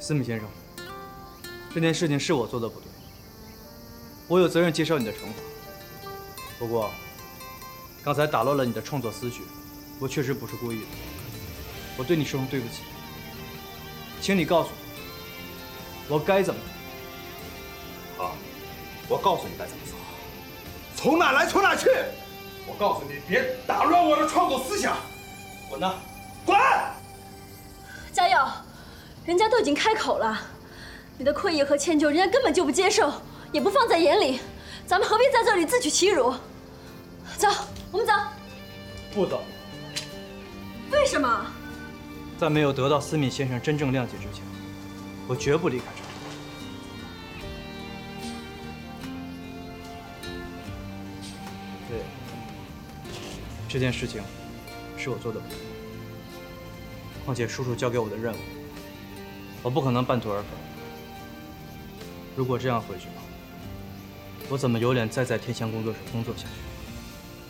思敏先生，这件事情是我做的不对，我有责任接受你的惩罚。不过，刚才打乱了你的创作思绪，我确实不是故意的，我对你说声对不起。请你告诉我，我该怎么做？ 好，我告诉你该怎么做。从哪来从哪去。我告诉你，别打乱我的创作思想。滚呐！滚！ 嘉佑，人家都已经开口了，你的愧意和歉疚，人家根本就不接受，也不放在眼里，咱们何必在这里自取其辱？走，我们走。 不走。 为什么？ 在没有得到思敏先生真正谅解之前，我绝不离开这里。对，这件事情是我做的不对。况且叔叔交给我的任务，我不可能半途而废。如果这样回去了，我怎么有脸再在天翔工作室工作下去？